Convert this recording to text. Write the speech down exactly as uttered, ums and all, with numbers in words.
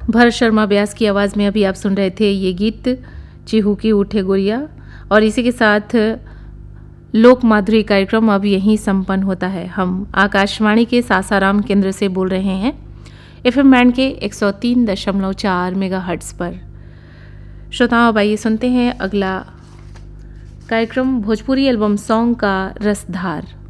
भरत शर्मा व्यास की आवाज़ में अभी आप सुन रहे थे ये गीत चिहुकी उठे गोरिया। और इसी के साथ लोक माधुरी कार्यक्रम अब यहीं संपन्न होता है। हम आकाशवाणी के सासाराम केंद्र से बोल रहे हैं एफएम बैंड के एक सौ तीन दशमलव चार मेगाहर्ट्ज़ पर। श्रोताओं, अब आइए सुनते हैं अगला कार्यक्रम भोजपुरी एल्बम सॉन्ग का रसधार।